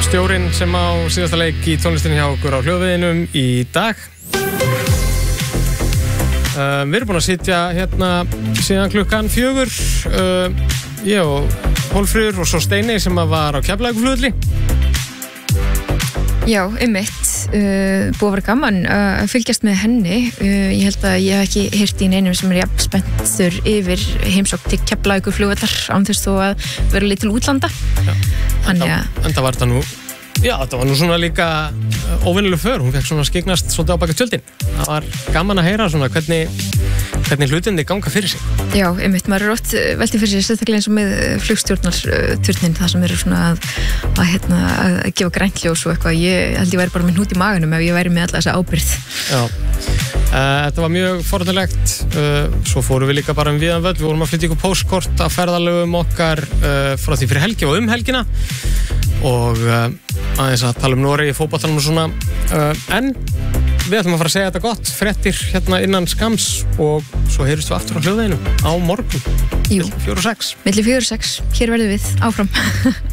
stjórinn sem á síðasta leik í tónlistinni hjá okkur á hljóðveginum í dag. Við erum búin að sitja hérna síðan klukkan 4, ég og Hólmfríður og svo Steini sem var á Keflavíkurflugvelli. Já, einmitt. Búið að vera gaman að fylgjast með henni. Ég held að ég hef ekki heyrt í neinum sem jafn spenntur yfir heimsókn til Keflavíkurflugvallar án þess þó að vera litil útlanda. Já, en það var það nú, já, það var nú svona líka óvenjuleg för, hún fekk svona skyggnast svolítið á baka tjöldin. Það var gaman að heyra svona hvernig hlutinni ganga fyrir sig. Já, einmitt, maður oft velti fyrir sig, sérstaklega eins og með flugstjórnarturnin, það sem eru svona að gefa grænt ljós og eitthvað. Ég held ég væri bara með hnút í maganum ef ég væri með alla þessa ábyrgð. Já, þetta var mjög forvitnilegt. Svo fórum við líka bara víðan völl, við vorum að flytja ykkur póstkort af ferðalögum okkar frá því fyrir helgi og helgina og aðeins að tala Noregi, fótboltanum og svona. En við ætlum að fara að segja þetta gott, fréttir hérna innan skams og svo heyrjumst við aftur á hljóðveginum á morgun. Jú. Milli 4 og 6. Milli 4 og 6, hér verðum við áfram.